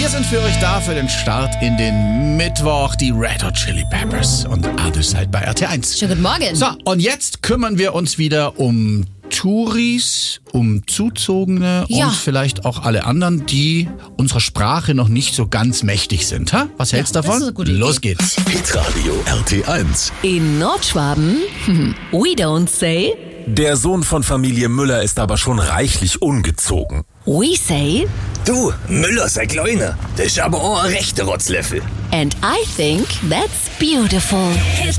Wir sind für euch da für den Start in den Mittwoch, die Red Hot Chili Peppers und Other Side bei RT1. Schönen guten Morgen. So, und jetzt kümmern wir uns wieder um Touris, um Zuzogene und vielleicht auch alle anderen, die unserer Sprache noch nicht so ganz mächtig sind. Ha? Was hältst du davon? das ist eine gute Idee. Los geht's. Hitradio RT1. In Nordschwaben, we don't say, Der Sohn von Familie Müller ist aber schon reichlich ungezogen. we say, Du, Müller sei kleiner. Das ist aber auch ein rechter Rotzlöffel. and I think that's beautiful.